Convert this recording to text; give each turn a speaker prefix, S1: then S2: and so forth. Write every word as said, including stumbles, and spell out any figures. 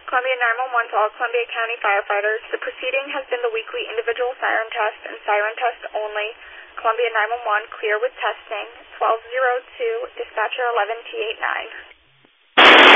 S1: Columbia nine one one to all Columbia County firefighters. The proceeding has been the weekly individual siren test and siren test only. Columbia nine one one, clear with testing. twelve oh two, dispatcher eleven T eighty-nine.